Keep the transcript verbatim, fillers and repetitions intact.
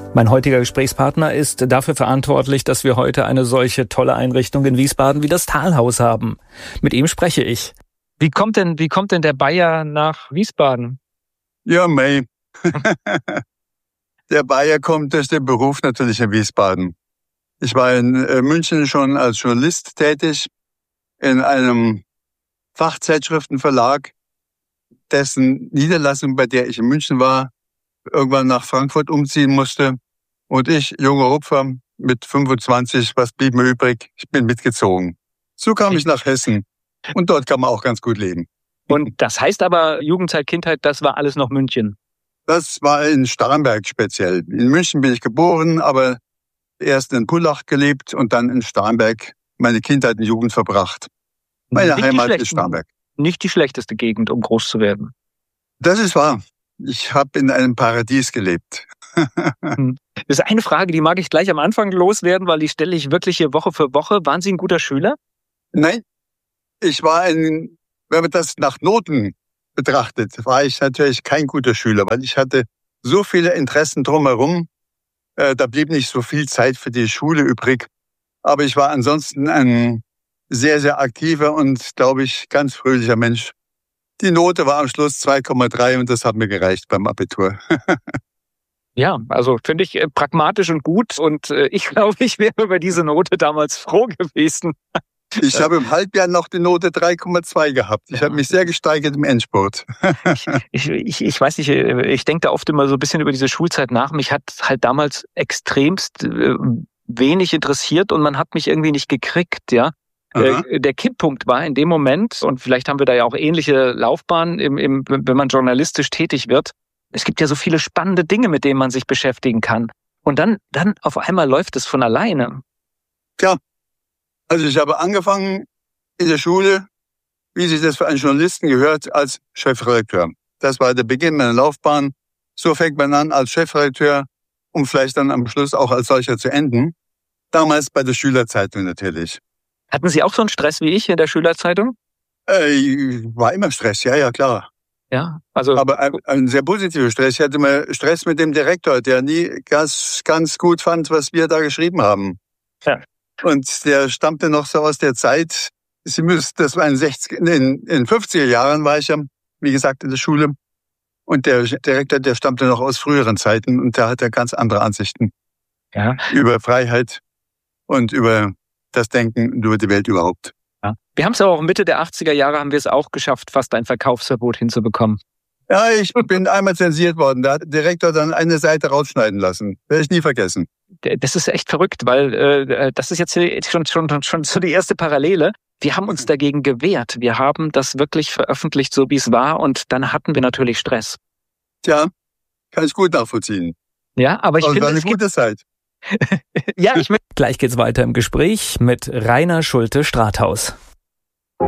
Mein heutiger Gesprächspartner ist dafür verantwortlich, dass wir heute eine solche tolle Einrichtung in Wiesbaden wie das Talhaus haben. Mit ihm spreche ich. Wie kommt denn, wie kommt denn der Bayer nach Wiesbaden? Ja, mei. Der Bayer kommt durch den Beruf natürlich in Wiesbaden. Ich war in München schon als Journalist tätig, in einem Fachzeitschriftenverlag, dessen Niederlassung, bei der ich in München war, irgendwann nach Frankfurt umziehen musste. Und ich, junger Hupfer, mit fünfundzwanzig, was blieb mir übrig? Ich bin mitgezogen. So kam ich nach Hessen. Und dort kann man auch ganz gut leben. Und das heißt aber, Jugendzeit, Kindheit, das war alles noch München? Das war in Starnberg speziell. In München bin ich geboren, aber erst in Pullach gelebt und dann in Starnberg meine Kindheit und Jugend verbracht. Meine Nicht Heimat ist Starnberg. Nicht die schlechteste Gegend, um groß zu werden. Das ist wahr. Ich habe in einem Paradies gelebt. Das ist eine Frage, die mag ich gleich am Anfang loswerden, weil die stelle ich wirklich hier Woche für Woche. Waren Sie ein guter Schüler? Nein, ich war ein, wenn man das nach Noten betrachtet, war ich natürlich kein guter Schüler, weil ich hatte so viele Interessen drumherum. Äh, da blieb nicht so viel Zeit für die Schule übrig. Aber ich war ansonsten ein sehr, sehr aktiver und, glaube ich, ganz fröhlicher Mensch. Die Note war am Schluss zwei Komma drei und das hat mir gereicht beim Abitur. Ja, also finde ich äh, pragmatisch und gut und äh, ich glaube, ich wäre über diese Note damals froh gewesen. Ich habe im Halbjahr noch die Note drei Komma zwei gehabt. Ich ja. habe mich sehr gesteigert im Endspurt. ich, ich, ich weiß nicht, ich denke da oft immer so ein bisschen über diese Schulzeit nach. Mich hat halt damals extremst äh, wenig interessiert und man hat mich irgendwie nicht gekriegt, ja. Äh, der Kipppunkt war in dem Moment, und vielleicht haben wir da ja auch ähnliche Laufbahnen, im, im, wenn man journalistisch tätig wird. Es gibt ja so viele spannende Dinge, mit denen man sich beschäftigen kann. Und dann, dann auf einmal läuft es von alleine. Tja, also ich habe angefangen in der Schule, wie sich das für einen Journalisten gehört, als Chefredakteur. Das war der Beginn meiner Laufbahn. So fängt man an als Chefredakteur, um vielleicht dann am Schluss auch als solcher zu enden. Damals bei der Schülerzeitung natürlich. Hatten Sie auch so einen Stress wie ich in der Schülerzeitung? Äh, war immer Stress, ja, ja, klar. Ja, also. Aber ein, ein sehr positiver Stress. Ich hatte mal Stress mit dem Direktor, der nie ganz, ganz gut fand, was wir da geschrieben haben. Ja. Und der stammte noch so aus der Zeit, Sie müssen, das war in sechziger, in, in fünfziger Jahren war ich ja, wie gesagt, in der Schule. Und der Direktor, der stammte noch aus früheren Zeiten und der hatte ganz andere Ansichten. Ja. Über Freiheit und über das Denken über die Welt überhaupt. Ja. Wir haben es aber auch Mitte der achtziger Jahre haben wir es auch geschafft, fast ein Verkaufsverbot hinzubekommen. Ja, ich bin einmal zensiert worden. Da hat der Direktor dann eine Seite rausschneiden lassen. Werde ich nie vergessen. Das ist echt verrückt, weil äh, das ist jetzt schon, schon, schon so die erste Parallele. Wir haben uns dagegen gewehrt. Wir haben das wirklich veröffentlicht, so wie es war. Und dann hatten wir natürlich Stress. Tja, kann ich gut nachvollziehen. Ja, aber ich aber finde, es war eine es gute gibt... Zeit. Ja, ich Gleich geht's weiter im Gespräch mit Rainer Schulte-Strathaus.